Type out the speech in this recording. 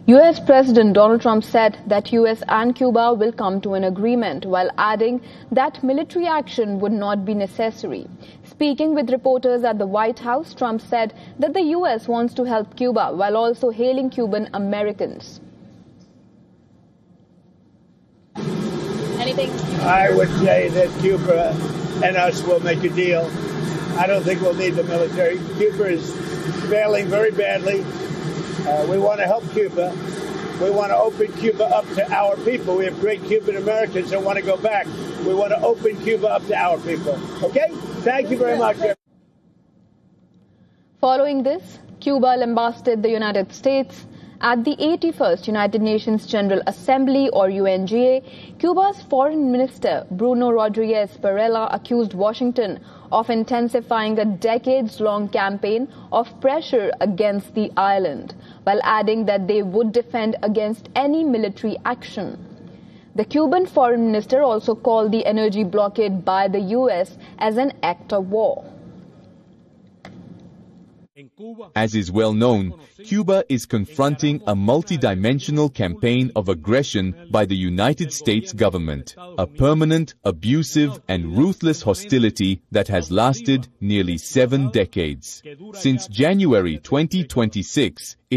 US President Donald Trump said that US and Cuba will come to an agreement, while adding that military action would not be necessary. Speaking with reporters at the White House, Trump said that the US wants to help Cuba while also hailing Cuban Americans. Anything? I would say that Cuba and us will make a deal. I don't think we'll need the military. Cuba is failing very badly. We want to help Cuba. We want to open Cuba up to our people. We have great Cuban Americans that want to go back. We want to open Cuba up to our people. Okay? Thank you very much. Following this, Cuba lambasted the United States. At the 81st United Nations General Assembly, or UNGA, Cuba's Foreign Minister Bruno Rodriguez Varela accused Washington of intensifying a decades-long campaign of pressure against the island, while adding that they would defend against any military action. The Cuban Foreign Minister also called the energy blockade by the US as an act of war. As is well known, Cuba is confronting a multidimensional campaign of aggression by the United States government, a permanent, abusive and ruthless hostility that has lasted nearly 7 decades. Since January 2026,